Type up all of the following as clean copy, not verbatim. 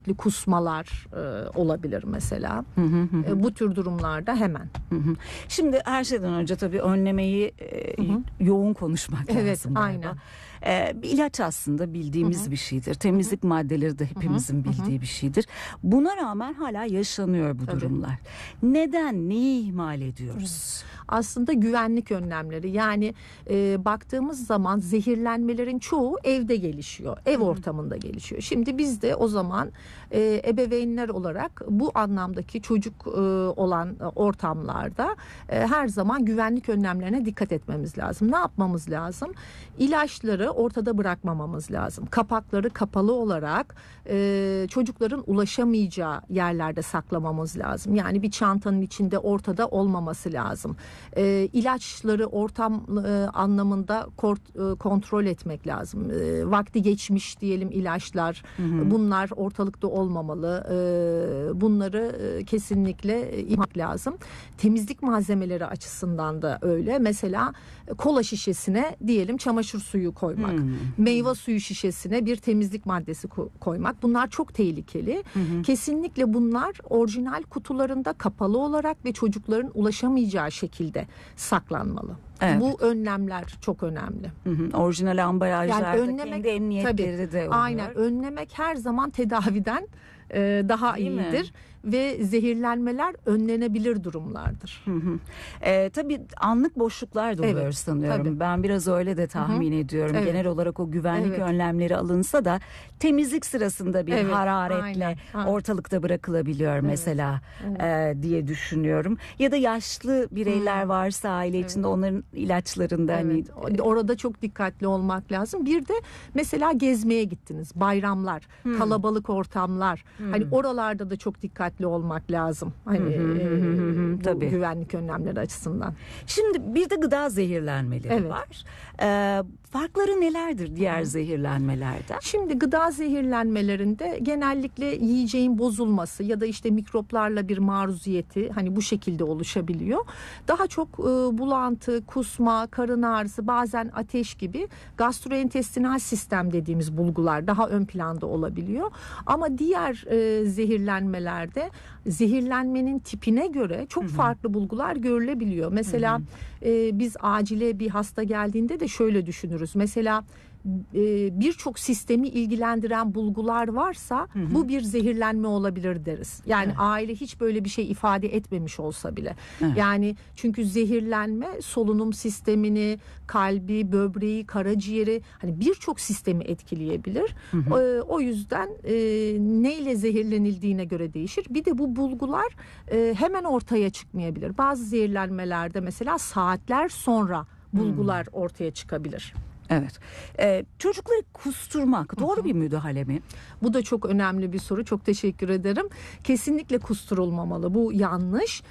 kusmalar olabilir mesela. Bu tür durumlarda hemen. Şimdi her şeyden önce tabii önlemeyi yoğun konuşmak lazım. Evet, aynen. Bir ilaç aslında bildiğimiz bir şeydir. Temizlik maddeleri de hepimizin bildiği bir şeydir. Buna rağmen hala yaşanıyor bu durumlar. Neden? Neyi ihmal ediyoruz? Aslında güvenlik önlemleri. Yani baktığımız zaman zehirlenmelerin çoğu evde gelişiyor. Ev ortamında gelişiyor. Şimdi biz de o zaman ebeveynler olarak bu anlamdaki çocuk olan ortamlarda her zaman güvenlik önlemlerine dikkat etmemiz lazım. Ne yapmamız lazım? İlaçları ortada bırakmamamız lazım. Kapakları kapalı olarak çocukların ulaşamayacağı yerlerde saklamamız lazım. Yani bir çantanın içinde ortada olmaması lazım. İlaçları ortam anlamında kontrol etmek lazım. Vakti geçmiş diyelim ilaçlar. Bunlar ortalıkta olmamalı. Bunları kesinlikle ihmal lazım. Temizlik malzemeleri açısından da öyle. Mesela kola şişesine diyelim çamaşır suyu koymak. Meyve suyu şişesine bir temizlik maddesi koymak. Bunlar çok tehlikeli. Kesinlikle bunlar orijinal kutularında kapalı olarak ve çocukların ulaşamayacağı şekilde saklanmalı. Evet. Bu önlemler çok önemli. Orijinal ambalajlarda yani kendi emniyetleri de oluyor. Aynen, önlemek her zaman tedaviden daha Değil iyidir. mi? Ve zehirlenmeler önlenebilir durumlardır. Tabii anlık boşluklar da oluyor sanıyorum. Tabii. Ben biraz öyle de tahmin ediyorum. Evet. Genel olarak o güvenlik önlemleri alınsa da temizlik sırasında bir hararetle ortalıkta bırakılabiliyor mesela diye düşünüyorum. Ya da yaşlı bireyler varsa aile içinde onların ilaçlarında hani orada çok dikkatli olmak lazım. Bir de mesela gezmeye gittiniz, bayramlar, kalabalık ortamlar. Hani oralarda da çok dikkatli olmak lazım. Hani bu güvenlik önlemleri açısından. Şimdi bir de gıda zehirlenmeleri var. Farkları nelerdir diğer zehirlenmelerden? Şimdi gıda zehirlenmelerinde genellikle yiyeceğin bozulması ya da işte mikroplarla bir maruziyeti hani bu şekilde oluşabiliyor. Daha çok bulantı, kusma, karın ağrısı, bazen ateş gibi gastrointestinal sistem dediğimiz bulgular daha ön planda olabiliyor. Ama diğer zehirlenmelerde zehirlenmenin tipine göre çok farklı bulgular görülebiliyor. Mesela biz acile bir hasta geldiğinde de şöyle düşünürüz. Mesela birçok sistemi ilgilendiren bulgular varsa bu bir zehirlenme olabilir deriz. Yani aile hiç böyle bir şey ifade etmemiş olsa bile. Yani çünkü zehirlenme solunum sistemini, kalbi, böbreği, karaciğeri hani birçok sistemi etkileyebilir. O yüzden neyle zehirlenildiğine göre değişir. Bir de bu bulgular hemen ortaya çıkmayabilir. Bazı zehirlenmelerde mesela saatler sonra bulgular ortaya çıkabilir. Evet. Çocukları kusturmak doğru bir müdahale mi? Bu da çok önemli bir soru. Çok teşekkür ederim. Kesinlikle kusturulmamalı. Bu yanlış.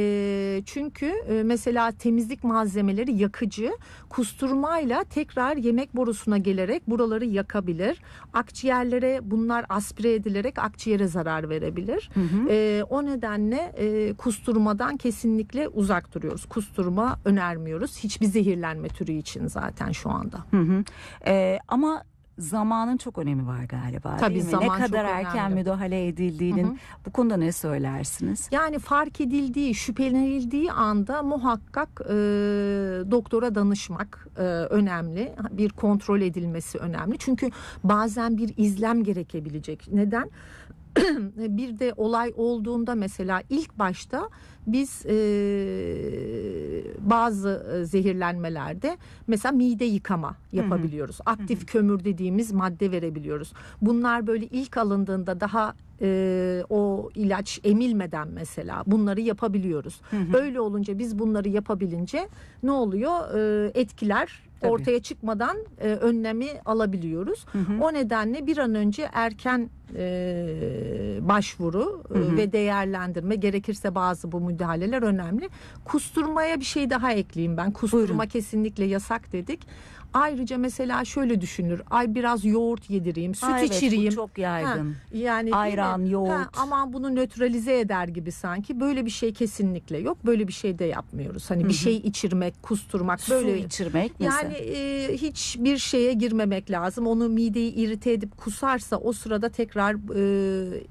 Çünkü mesela temizlik malzemeleri yakıcı. Kusturmayla tekrar yemek borusuna gelerek buraları yakabilir. Akciğerlere bunlar aspire edilerek akciğere zarar verebilir. O nedenle kusturmadan kesinlikle uzak duruyoruz. Kusturma önermiyoruz. Hiçbir zehirlenme türü için zaten şu anda. Ama zamanın çok önemi var galiba. Tabii, değil mi? zaman Ne kadar çok erken önemli. müdahale edildiğinin bu konuda ne söylersiniz? Yani fark edildiği, şüphelenildiği anda muhakkak doktora danışmak önemli. Bir kontrol edilmesi önemli. Çünkü bazen bir izlem gerekebilecek. Neden? Bir de olay olduğunda mesela ilk başta biz bazı zehirlenmelerde mesela mide yıkama yapabiliyoruz. Aktif kömür dediğimiz madde verebiliyoruz. Bunlar böyle ilk alındığında daha o ilaç emilmeden mesela bunları yapabiliyoruz. Öyle olunca biz bunları yapabilince ne oluyor? Etkiler ortaya çıkmadan önlemi alabiliyoruz. O nedenle bir an önce erken başvuru ve değerlendirme, gerekirse bazı bu müdahaleler önemli. Kusturmaya bir şey daha ekleyeyim ben. Kusturma kesinlikle yasak dedik. Ayrıca mesela şöyle düşünür. Ay biraz yoğurt yedireyim, süt evet, içireyim. bu çok yaygın. Yani ayran, yoğurt. Aman bunu nötralize eder gibi sanki. Böyle bir şey kesinlikle yok. Böyle bir şey de yapmıyoruz. Hani bir şey içirmek, kusturmak, böyle su içirmek mesela. yani hiçbir şeye girmemek lazım. Onu mideyi irite edip kusarsa o sırada tekrar